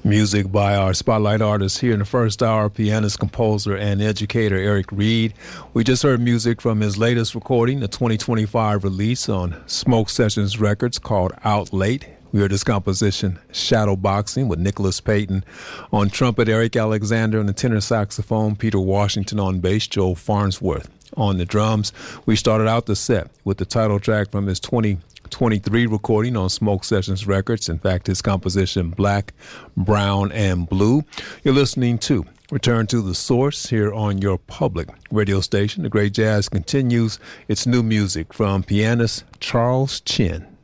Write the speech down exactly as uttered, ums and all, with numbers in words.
Music by our spotlight artist here in the first hour, pianist, composer, and educator Eric Reed. We just heard music from his latest recording, the twenty twenty-five release on Smoke Sessions Records called Out Late. We heard his composition, Shadowboxing, with Nicholas Payton on trumpet, Eric Alexander on the tenor saxophone, Peter Washington on bass, Joe Farnsworth on the drums. We started out the set with the title track from his twenty twenty-three recording on Smoke Sessions Records. In fact, his composition, Black, Brown, and Blue. You're listening to Return to the Source here on your public radio station. The Great Jazz continues its new music from pianist Charles Chin.